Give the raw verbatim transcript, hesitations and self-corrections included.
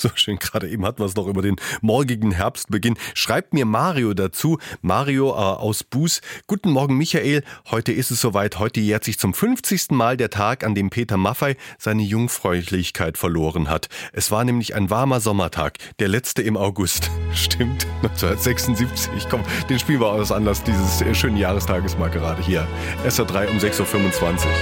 So schön, gerade eben hatten wir es noch über den morgigen Herbstbeginn. Schreibt mir Mario dazu. Mario äh, aus Buß. Guten Morgen, Michael. Heute ist es soweit. Heute jährt sich zum fünfzigsten Mal der Tag, an dem Peter Maffay seine Jungfräulichkeit verloren hat. Es war nämlich ein warmer Sommertag, der letzte im August. Stimmt, neunzehnhundertsechsundsiebzig. Komm, den spielen wir aus Anlass dieses schönen Jahrestages mal gerade hier. S R drei um sechs Uhr fünfundzwanzig.